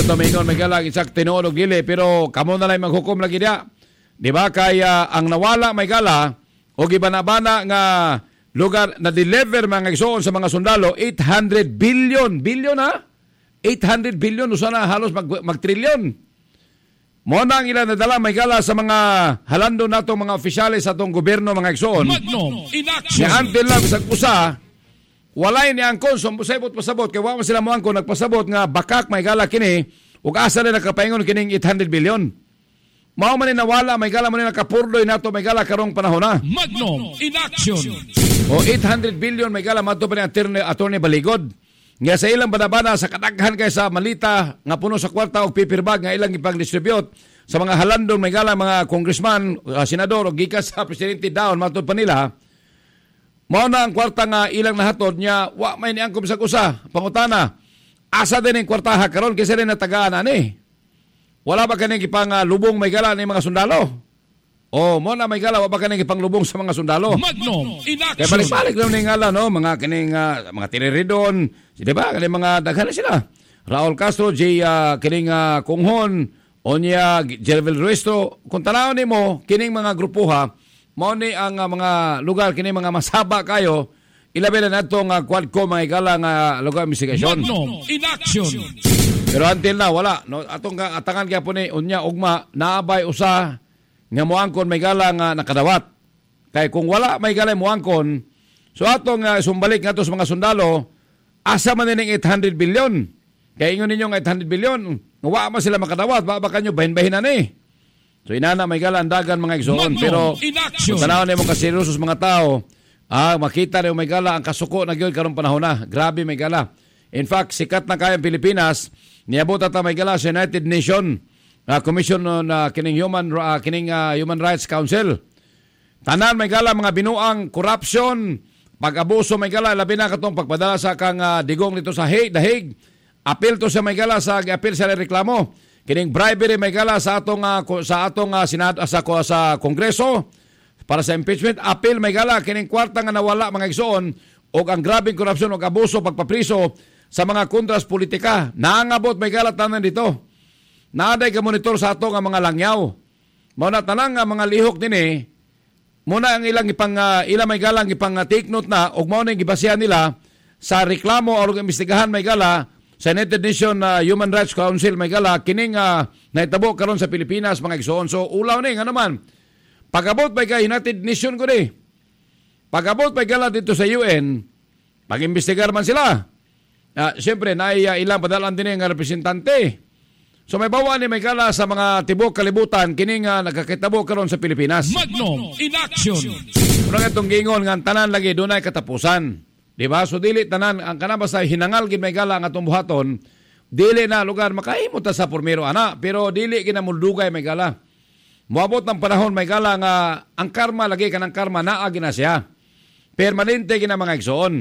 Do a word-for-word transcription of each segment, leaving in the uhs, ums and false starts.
tumingon may gala isak tinuod og dili pero kamo na lang maghukom lagi dia. Di ba kaya ang nawala may gala o gibana-bana nga lugar na deliver mga igsoon sa mga sundalo eight hundred billion billion ha eight hundred billion usa na halos mag, mag trillion. Mo na ang ilan nadala may gala sa mga halando natong mga opisyales sa atong gobyerno mga igsoon. Magnum in action. Nga until lang bisag usa walay ni angkon so pasabot pasabot kay wa man sila mo angkon nagpasabot nga bakak may gala kini ug asa na nakapaingon kining eight hundred billion. Mao man ni nawala may gala man ni nakapurdoy nato may gala karong panahon na. Magnum in action. O eight hundred billion may gala mato pa ni attorney, attorney Baligod. Nga sa ilang banabana sa kadaghan kay sa malita nga puno sa kwarta og paper bag nga ilang ipang-distribute sa mga halandong may gala mga congressman, uh, senador o gikas sa presidente daon matod pa nila. Mao na ang kwarta nga ilang nahatod niya wa may niangkom sa usa pangutana. Asa din ang kwartaha karon kasi rin natagaan ani. Wala ba kaning ipang uh, lubong may gala ni mga sundalo? Oh, mo na may gala wa ba kaning ipanglubong sa mga sundalo? Magnum in action. Kaya balik-balik lang ning ngala no, mga kining uh, mga tiniridon, di ba? Kani mga daghan sila. Raul Castro, J uh, kining uh, Kunghon, Onya Jervel Ruestro, kung tanawon nimo kining mga grupuha, mao ni ang uh, mga lugar kining mga masaba kayo, ilabi na nato nga uh, Quadco mga gala nga lugar investigasyon. Magnum in action. Pero until na wala no atong atangan gyapon ni unya ugma naabay usa nga moangkon may gala nga nakadawat. Kay kung wala may gala moangkon, so atong uh, sumbalik nga to sa mga sundalo, asa man ning eight hundred billion. Kay ingon ninyo nga eight hundred billion, nga wa man sila makadawat, ba ba kanyo bahin-bahin na ni. So inana may gala andagan mga igsoon, pero kung tanaw nimo ka seryoso sa mga tao, ah makita niyo may gala ang kasuko na gyud karong panahon na. Grabe may gala. In fact, sikat na kaya ang Pilipinas, niabot ata may gala sa United Nations Uh, Commission on uh, kining Human uh, kining uh, Human Rights Council. Tanan may gala mga binuang corruption, pag-abuso may gala labi na katong pagpadala sa kang uh, digong dito sa Hague, The Hague. Apil to sa may gala sa apil sa reklamo. Kining bribery may gala sa atong uh, sa atong uh, Senado uh, sa sa Kongreso para sa impeachment. Apil may gala kining kwarta nga nawala mga igsoon og ang grabing korupsyon og abuso pagpapriso sa mga kontras politika. Naangabot may gala tanan dito. Naaday ka monitor sa ato nga mga langyaw. Mao na tanang nga mga lihok dinhi, muna ang ilang ipang uh, ilang may galang ipang uh, take note na ug mao na gibasihan nila sa reklamo o imbestigahan may gala sa United Nations uh, Human Rights Council may gala kining uh, nahitabo karon sa Pilipinas mga igsoon. So ulaw ni nga naman. Pag-abot may ka United Nations ko di. Pag-abot may gala dito sa U N, pag-imbestigar man sila. Uh, Siyempre, na uh, ilang padalan din nga representante. So may bawa ni may gala sa mga tibok kalibutan kining uh, nagkakitabo karon sa Pilipinas. Magnum in action. Muna nga itong gingon nga tanan lagi dunay katapusan. Di ba? So dili tanan ang kanaba sa hinangal gid may gala nga atong buhaton, dili na lugar makahimo ta sa pormero ana, pero dili ginamudugay may gala. Moabot ng panahon may gala nga ang karma lagi kanang karma naa gina siya. Permanente gina mga igsoon.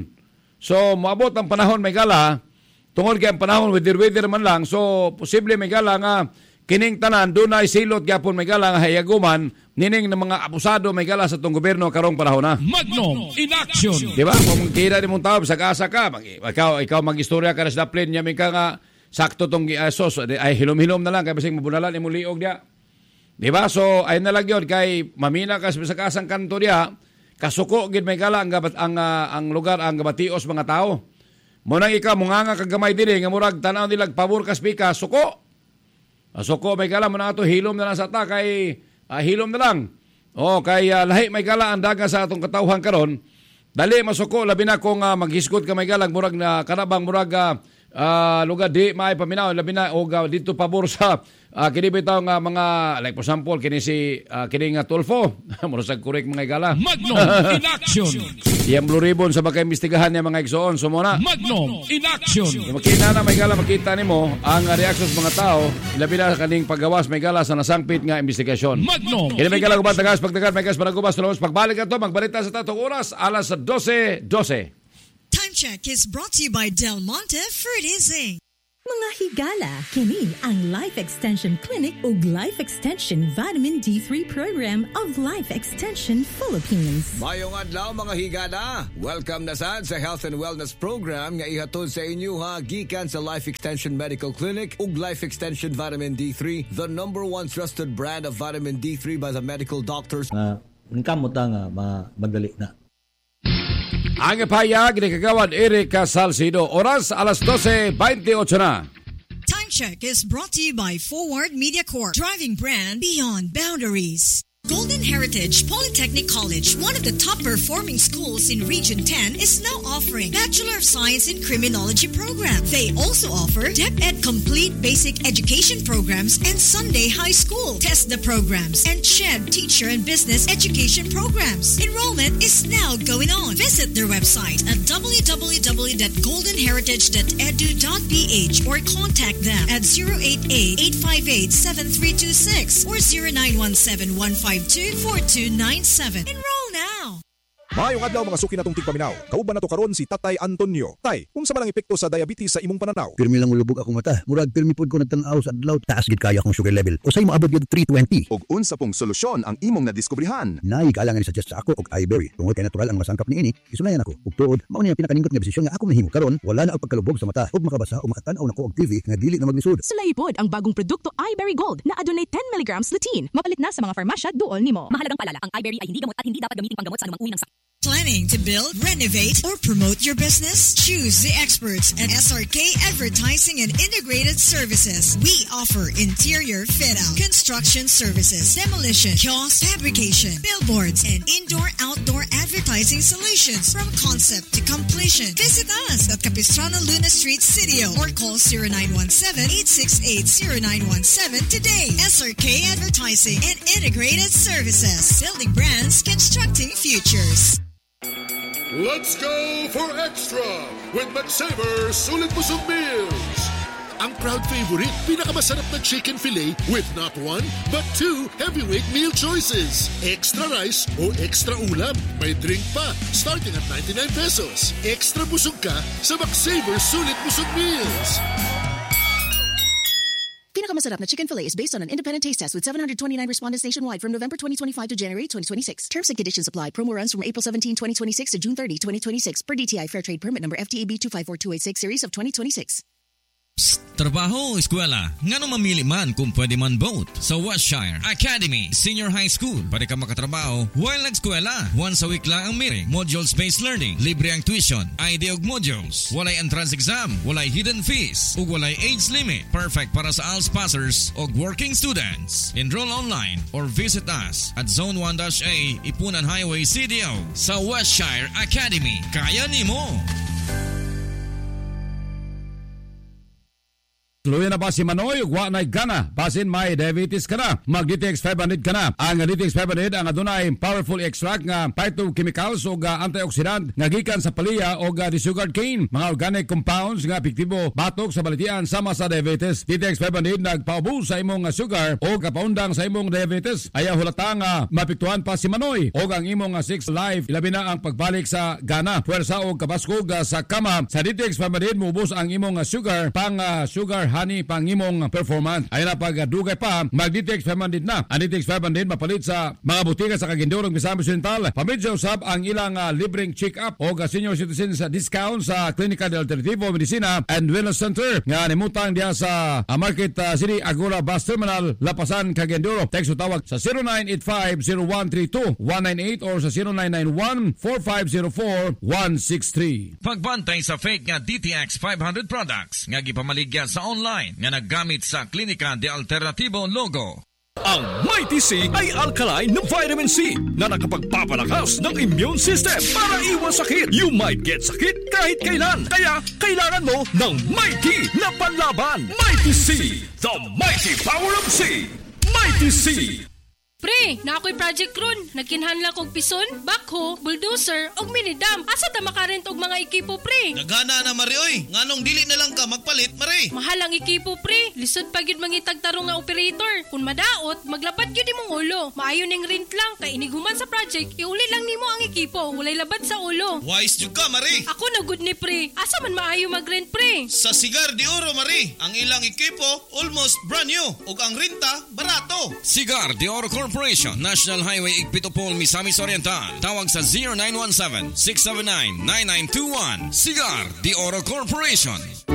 So moabot ang panahon may gala tungod kay ang panahon weather-weather man lang, so posible may gala nga kining tanan dunay silot gyapon may gala nga hayaguman nining ng mga abusado may gala sa tong gobyerno karong panahon na. Magnum in action. Di ba? Kung kira ni mong tao sa asa ka, mag, ikaw ikaw mag-istorya ka sa daplin niya may ka nga sakto tong uh, sos ay hilom-hilom na lang kay basig mabunalan imong liog dia. Di ba? So ay na lang yun kay mamina ka sa kasang kanto dia, kasuko gid may gala ang ang, uh, ang lugar ang gabatios mga tao. Munang ikaw, mga nga kagamay din, nga murag tanaw nilag pabor kaspika, suko. Suko, may gala mo na ito, hilom na lang sa ta, kay uh, hilom na lang. O, kay uh, lahi may gala ang daga sa atong katauhan karon. Dali, masuko, labi na kung uh, maghisgot ka may galang, murag na karabang, murag uh, uh, lugar di, may paminaw, labi na, o uh, dito pabor sa, uh, kini bitaw nga mga, like for example, kini si, uh, kini nga Tulfo, murasag kurek mga gala. Magnum in action. Iyang blue ribbon sa magka-imbestigahan niya mga igsoon. So muna. Magnum in action. Makita na may gala, makita ni mo ang reaksyon sa mga tao. Ilabi na kaning paggawas may gala sa nasangpit nga imbestigasyon. Magnum. Kini may gala gubat tagas pagdagat may gas para gubas tulungs pagbalik ato magbalita sa tatong oras alas twelve twelve. Time check is brought to you by Del Monte Fruit Easy. Mga higala, kini ang Life Extension Clinic ug Life Extension Vitamin D three Program of Life Extension Philippines. Mayong adlaw mga higala. Welcome na sad sa Health and Wellness Program nga ihatod sa inyo ha gikan sa Life Extension Medical Clinic ug Life Extension Vitamin D three, the number one trusted brand of vitamin D three by the medical doctors. Uh, Ningkamot nga ma magdali na. Ang pahayag ni Kagawad Eric Salcido. Oras alas dose veintiocho na. Time Check is brought to you by Forward Media Corp, driving brand beyond boundaries. Golden Heritage Polytechnic College, one of the top-performing schools in Region ten, is now offering Bachelor of Science in Criminology program. They also offer DepEd Complete Basic Education programs and Sunday High School. Test the programs and C H E D Teacher and Business Education programs. Enrollment is now going on. Visit their website at w w w dot golden heritage dot e d u dot p h or contact them at zero eight eight, eight five eight, seven three two six or zero nine one seven, one five two, four two nine seven. Enroll now! Maayong adlaw mga suki natong tigpaminaw. Kauban nato karon si Tatay Antonio. Tay, kung sa malang epekto sa diabetes sa imong pananaw? Pirmi lang ulubog akong mata. Murag pirmi pod ko nagtanaw sa adlaw. Taas gid kaya akong sugar level. Usay moabot gyud three twenty. Og unsa pong solusyon ang imong nadiskubrihan? Nay galangan ni suggest sa ako og iBerry. Tungod kay natural ang masangkap niini, isulayan ako. Ug tuod, mao ni ang pinakaningot nga desisyon nga ako mahimo karon. Wala na og pagkalubog sa mata ug makabasa o makatan-aw nako og T V nga dili na maglisod. Sulay pod ang bagong produkto iBerry Gold na adunay ten milligrams lutein. Mapalit na sa mga farmasya duol nimo. Mahalagang paalala, ang iBerry ay hindi gamot at hindi dapat gamitin panggamot sa anumang uri ng sakit. Planning to build, renovate, or promote your business? Choose the experts at S R K Advertising and Integrated Services. We offer interior fit-out, construction services, demolition, kiosk, fabrication, billboards, and indoor-outdoor advertising solutions from concept to completion. Visit us at Capistrano Luna Street, Sitio, or call zero nine one seven, eight six eight, zero nine one seven today. S R K Advertising and Integrated Services. Building brands, constructing futures. Let's go for extra with McSaver Sulit Busog Meals. Ang proud favorite, pinakamasarap na chicken fillet with not one, but two heavyweight meal choices. Extra rice o extra ulam. May drink pa, starting at ninety-nine pesos. Extra busog ka sa McSaver Sulit Busog Meals. Pinakamasarap na chicken fillet is based on an independent taste test with seven hundred twenty-nine respondents nationwide from November twenty twenty-five to January twenty twenty-six. Terms and conditions apply. Promo runs from April seventeenth, twenty twenty-six to June thirtieth, twenty twenty-six per D T I Fair Trade Permit number F T A B two five four two eight six series of twenty twenty-six. Psst, trabaho o eskwela, ngano mamili man kung pwede man both. Sa Westshire Academy Senior High School, pwede ka makatrabaho while nag-eskwela. Once a week lang ang meeting, modules-based learning, libre ang tuition, I D og modules, walay entrance exam, walay hidden fees, ug walay age limit. Perfect para sa A L S passers og working students. Enroll online or visit us at Zone one A, Ipunan Highway, C D O. Sa Westshire Academy, kaya nimo! Luya na ba si Manoy? Wa na'y gana. Basin may diabetes ka na. Mag-D T X five hundred ka na. Ang D T X five hundred ang adunay powerful extract nga phytochemicals o uh, antioxidant nga gikan sa palaya o uh, sugar cane. Mga organic compounds nga epektibo batok sa balitian sama sa diabetes. D T X five hundred nagpaubos sa imong sugar o kapaundang sa imong diabetes. Ayaw hulata nga mapiktuhan pa si Manoy o ang imong six life. Ilabi na ang pagbalik sa gana. Puwersa o kabaskog uh, sa kama. Sa D T X five hundred mubos ang imong sugar pang uh, sugar honey pangimong performance. Ay na pagdugay pa, mag-D T X five hundred na. Ang D T X five hundred mapalit sa mga butika sa Kagindorong Misamis Oriental. Pamidya usab ang ilang uh, libreng check-up o uh, senior citizens uh, discount sa Klinika de Alternativo Medicina and Wellness Center nga nimutang diya sa uh, Market uh, City Agora Bus Terminal, Lapasan, Kagindoro. Text o tawag sa zero nine eight five, zero one three two, one nine eight or sa zero nine nine one, four five zero four, one six three. Pagbantay sa fake nga D T X five hundred products nga gipamaligya sa online nga naggamit sa Klinika de Alternativo logo. Ang Mighty C ay alkaline na vitamin C na nakapagpapalakas ng immune system para iwas sakit. You might get sakit kahit kailan. Kaya kailangan mo ng Mighty na panlaban. Mighty C, the mighty power of C. Mighty C. Pre, na ako'y project ron. Nagkinhanla kog pison, backhoe, bulldozer, og minidam. Asa ta makarent og mga ekipo, pre? Naghana na, Mari, oy. Nganong dili na lang ka magpalit, Mari? Mahal ang ekipo, pre. Lisod pa gyud mangitag tarong nga operator. Kung madaot, maglapat gyud imong ulo. Maayo ning rent lang, kay iniguman sa project, iuli lang nimo ang ekipo. Walay labad sa ulo. Wise jud ka, Mari. Ako na good ni, pre. Asa man maayo mag-rent, pre? Sa Cigar de Oro, Mari. Ang ilang ekipo, almost brand new. Ug ang renta, barato. Cigar de Oro Corporation, National Highway Igpitopol, Misamis Oriental. Tawag sa zero nine one seven, six seven nine, nine nine two one. Cigar de Oro Corporation.